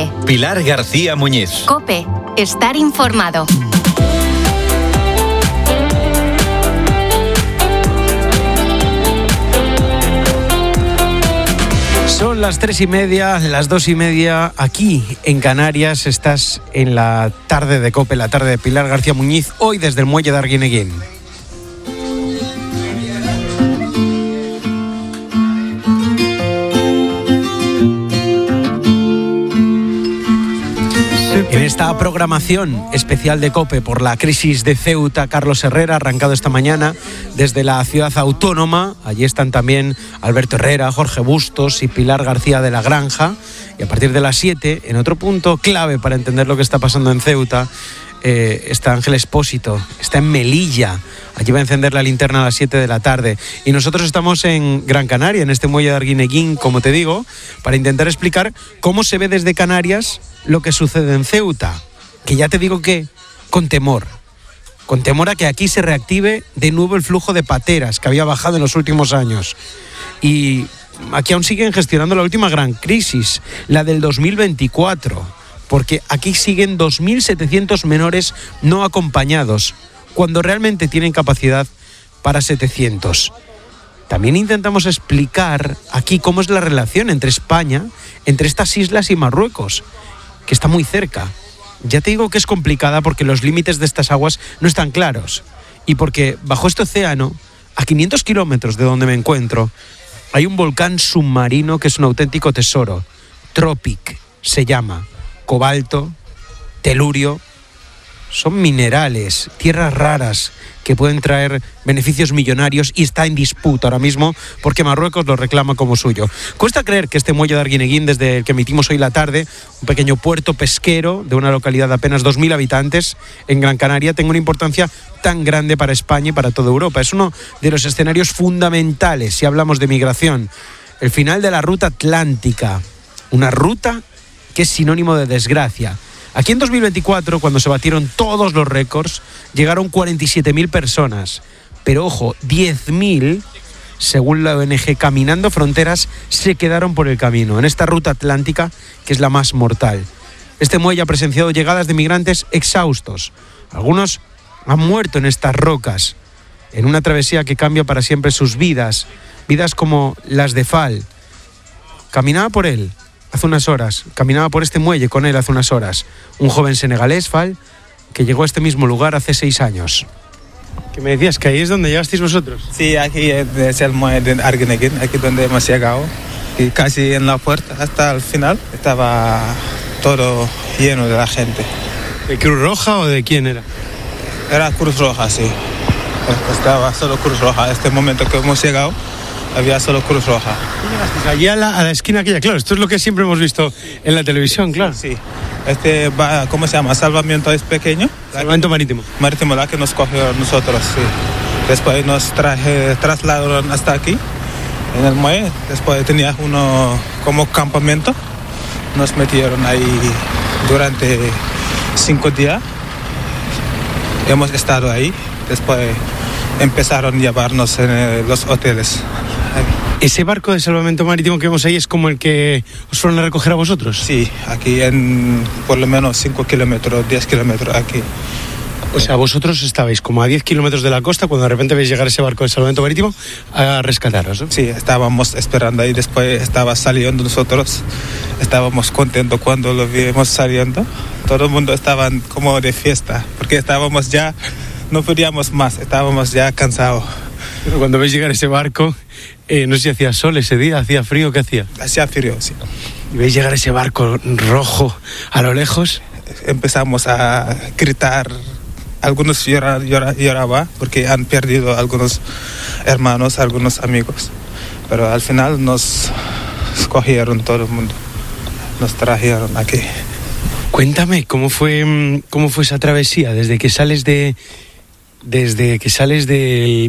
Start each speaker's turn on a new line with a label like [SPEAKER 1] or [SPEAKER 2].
[SPEAKER 1] COPE.
[SPEAKER 2] Pilar García Muñiz.
[SPEAKER 1] COPE. Estar informado.
[SPEAKER 3] Son las 3:30, las 2:30, aquí en Canarias. Estás en la tarde de COPE, la tarde de Pilar García Muñiz, hoy desde el muelle de Arguineguín. En esta programación especial de COPE por la crisis de Ceuta, Carlos Herrera, arrancado esta mañana desde la ciudad autónoma. Allí están también Alberto Herrera, Jorge Bustos y Pilar García de la Granja. Y a partir de las 7, en otro punto clave para entender lo que está pasando en Ceuta, está Ángel Expósito, está en Melilla. Allí va a encender la linterna a las 7 de la tarde. Y nosotros estamos en Gran Canaria, en este muelle de Arguineguín, como te digo, para intentar explicar cómo se ve desde Canarias lo que sucede en Ceuta. Que ya te digo que con temor a que aquí se reactive de nuevo el flujo de pateras que había bajado en los últimos años. Y aquí aún siguen gestionando la última gran crisis, la del 2024, porque aquí siguen 2.700 menores no acompañados, cuando realmente tienen capacidad para 700. También intentamos explicar aquí cómo es la relación entre España, entre estas islas y Marruecos, que está muy cerca. Ya te digo que es complicada porque los límites de estas aguas no están claros y porque bajo este océano, a 500 kilómetros de donde me encuentro, hay un volcán submarino que es un auténtico tesoro. Tropic se llama. Cobalto, telurio, son minerales, tierras raras que pueden traer beneficios millonarios y está en disputa ahora mismo porque Marruecos lo reclama como suyo. Cuesta creer que este muelle de Arguineguín, desde el que emitimos hoy la tarde, un pequeño puerto pesquero de una localidad de apenas 2.000 habitantes en Gran Canaria, tenga una importancia tan grande para España y para toda Europa. Es uno de los escenarios fundamentales si hablamos de migración. El final de la ruta atlántica, una ruta que es sinónimo de desgracia. Aquí en 2024, cuando se batieron todos los récords, llegaron 47.000 personas. Pero ojo, 10.000, según la ONG Caminando Fronteras, se quedaron por el camino, en esta ruta atlántica, que es la más mortal. Este muelle ha presenciado llegadas de migrantes exhaustos. Algunos han muerto en estas rocas, en una travesía que cambia para siempre sus vidas, vidas como las de Fal. Caminaba por él hace unas horas, caminaba por este muelle con él hace unas horas, un joven senegalés, Fal, que llegó a este mismo lugar hace 6 años. ¿Qué me decías? ¿Que ahí es donde llegasteis vosotros?
[SPEAKER 4] Sí, aquí es el muelle de Arguineguín, aquí donde hemos llegado. Y casi en la puerta, hasta el final, estaba todo lleno de la gente.
[SPEAKER 3] ¿De Cruz Roja o de quién era?
[SPEAKER 4] Era Cruz Roja, sí. Estaba solo Cruz Roja. Este momento que hemos llegado, había solo Cruz Roja.
[SPEAKER 3] Allí a la esquina aquella, claro, esto es lo que siempre hemos visto en la televisión, claro.
[SPEAKER 4] Sí, ¿cómo se llama? Salvamento es pequeño.
[SPEAKER 3] Salvamento marítimo.
[SPEAKER 4] Marítimo, la que nos cogió a nosotros, sí. Después nos trasladaron hasta aquí, en el muelle. Después tenía uno como campamento. Nos metieron ahí durante 5 días. Hemos estado ahí. Después empezaron a llevarnos en los hoteles.
[SPEAKER 3] ¿Ese barco de salvamento marítimo que vemos ahí es como el que os fueron a recoger a vosotros?
[SPEAKER 4] Sí, aquí en por lo menos 5 kilómetros, 10 kilómetros aquí.
[SPEAKER 3] O sea, vosotros estabais como a 10 kilómetros de la costa cuando de repente veis llegar ese barco de salvamento marítimo a rescataros, ¿no?
[SPEAKER 4] Sí, estábamos esperando ahí, después estaba saliendo nosotros, estábamos contentos cuando lo vimos saliendo. Todo el mundo estaba como de fiesta, porque estábamos ya, no podíamos más, estábamos ya cansados.
[SPEAKER 3] Pero cuando veis llegar ese barco, no sé si hacía sol ese día, hacía frío, ¿qué hacía?
[SPEAKER 4] Hacía frío, sí.
[SPEAKER 3] ¿Y veis llegar ese barco rojo a lo lejos?
[SPEAKER 4] Empezamos a gritar, algunos lloraban porque han perdido algunos hermanos, algunos amigos, pero al final nos cogieron todo el mundo, nos trajeron aquí.
[SPEAKER 3] Cuéntame, ¿cómo fue esa travesía desde que sales del